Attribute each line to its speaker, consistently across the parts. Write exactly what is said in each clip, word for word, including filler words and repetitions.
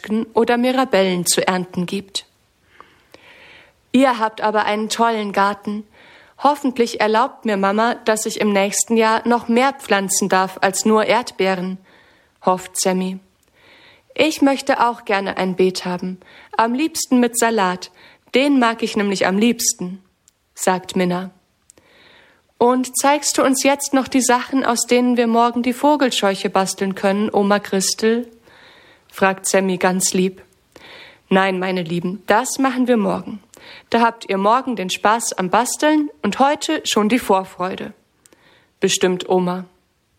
Speaker 1: Zwetschgen oder Mirabellen zu ernten gibt. Ihr habt aber einen tollen Garten. Hoffentlich erlaubt mir Mama, dass ich im nächsten Jahr noch mehr pflanzen darf als nur Erdbeeren, hofft Sammy. Ich möchte auch gerne ein Beet haben, am liebsten mit Salat, den mag ich nämlich am liebsten, sagt Minna. Und zeigst du uns jetzt noch die Sachen, aus denen wir morgen die Vogelscheuche basteln können, Oma Christel? Fragt Sammy ganz lieb. Nein, meine Lieben, das machen wir morgen. Da habt ihr morgen den Spaß am Basteln und heute schon die Vorfreude, bestimmt Oma.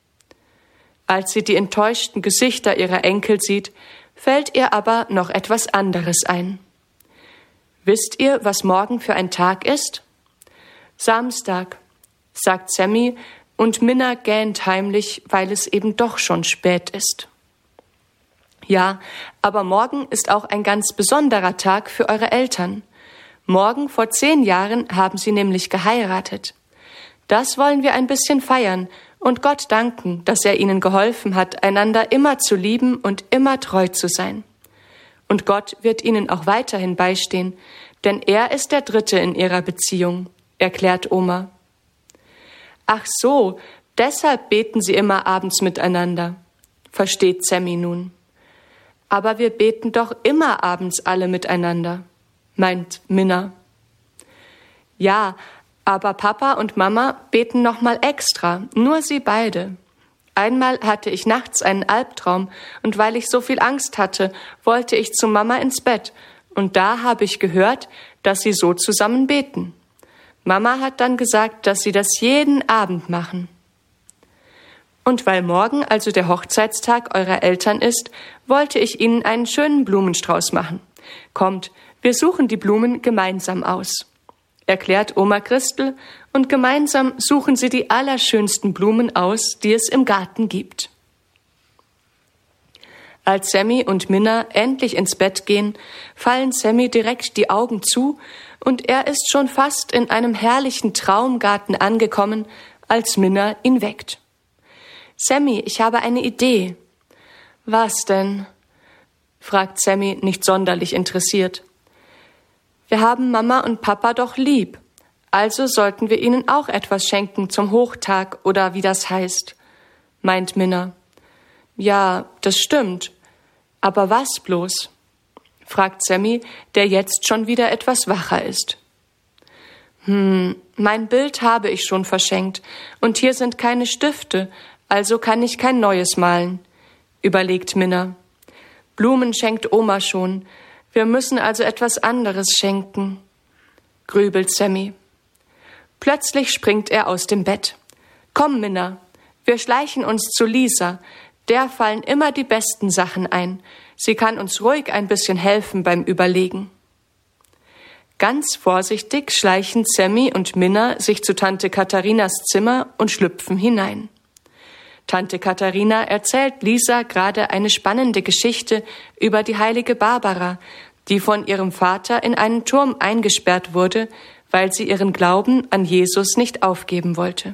Speaker 1: Als sie die enttäuschten Gesichter ihrer Enkel sieht, fällt ihr aber noch etwas anderes ein. Wisst ihr, was morgen für ein Tag ist? Samstag, sagt Sammy, und Minna gähnt heimlich, weil es eben doch schon spät ist. Ja, aber morgen ist auch ein ganz besonderer Tag für eure Eltern. Morgen vor zehn Jahren haben sie nämlich geheiratet. Das wollen wir ein bisschen feiern und Gott danken, dass er ihnen geholfen hat, einander immer zu lieben und immer treu zu sein. Und Gott wird ihnen auch weiterhin beistehen, denn er ist der Dritte in ihrer Beziehung, erklärt Oma. Ach so, deshalb beten sie immer abends miteinander, versteht Sammy nun. Aber wir beten doch immer abends alle miteinander, meint Minna. Ja, aber Papa und Mama beten noch mal extra, nur sie beide. Einmal hatte ich nachts einen Albtraum und weil ich so viel Angst hatte, wollte ich zu Mama ins Bett und da habe ich gehört, dass sie so zusammen beten. Mama hat dann gesagt, dass sie das jeden Abend machen. Und weil morgen also der Hochzeitstag eurer Eltern ist, wollte ich ihnen einen schönen Blumenstrauß machen. Kommt, wir suchen die Blumen gemeinsam aus, erklärt Oma Christel, und gemeinsam suchen sie die allerschönsten Blumen aus, die es im Garten gibt. Als Sammy und Minna endlich ins Bett gehen, fallen Sammy direkt die Augen zu und er ist schon fast in einem herrlichen Traumgarten angekommen, als Minna ihn weckt. Sammy, ich habe eine Idee. Was denn? Fragt Sammy nicht sonderlich interessiert. Wir haben Mama und Papa doch lieb, also sollten wir ihnen auch etwas schenken zum Hochtag oder wie das heißt, meint Minna. Ja, das stimmt. Aber was bloß? Fragt Sammy, der jetzt schon wieder etwas wacher ist. Hm, mein Bild habe ich schon verschenkt und hier sind keine Stifte, also kann ich kein neues malen, überlegt Minna. Blumen schenkt Oma schon, wir müssen also etwas anderes schenken, grübelt Sammy. Plötzlich springt er aus dem Bett. Komm, Minna, wir schleichen uns zu Lisa, der fallen immer die besten Sachen ein. Sie kann uns ruhig ein bisschen helfen beim Überlegen. Ganz vorsichtig schleichen Sammy und Minna sich zu Tante Katharinas Zimmer und schlüpfen hinein. Tante Katharina erzählt Lisa gerade eine spannende Geschichte über die heilige Barbara, die von ihrem Vater in einen Turm eingesperrt wurde, weil sie ihren Glauben an Jesus nicht aufgeben wollte.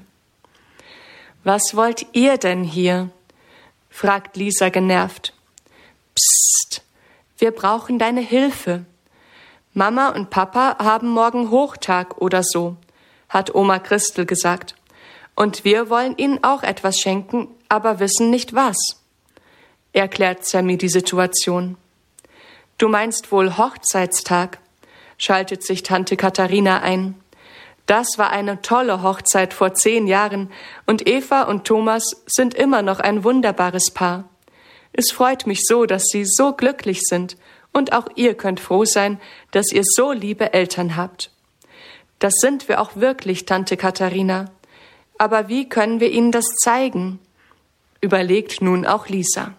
Speaker 1: Was wollt ihr denn hier? Fragt Lisa genervt. Psst, wir brauchen deine Hilfe. Mama und Papa haben morgen Hochtag oder so, hat Oma Christel gesagt. Und wir wollen ihnen auch etwas schenken, aber wissen nicht was, erklärt Sammy die Situation. Du meinst wohl Hochzeitstag, schaltet sich Tante Katharina ein. Das war eine tolle Hochzeit vor zehn Jahren und Eva und Thomas sind immer noch ein wunderbares Paar. Es freut mich so, dass sie so glücklich sind und auch ihr könnt froh sein, dass ihr so liebe Eltern habt. Das sind wir auch wirklich, Tante Katharina. Aber wie können wir ihnen das zeigen? Überlegt nun auch Lisa.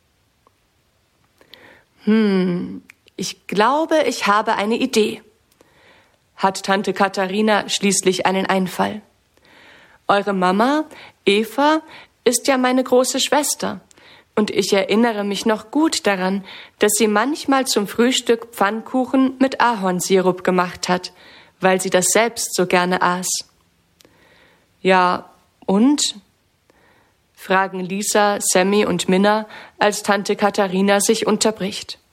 Speaker 1: Hm, ich glaube, ich habe eine Idee, hat Tante Katharina schließlich einen Einfall. Eure Mama, Eva, ist ja meine große Schwester und ich erinnere mich noch gut daran, dass sie manchmal zum Frühstück Pfannkuchen mit Ahornsirup gemacht hat, weil sie das selbst so gerne aß. Ja, und? Fragen Lisa, Sammy und Minna, als Tante Katharina sich unterbricht.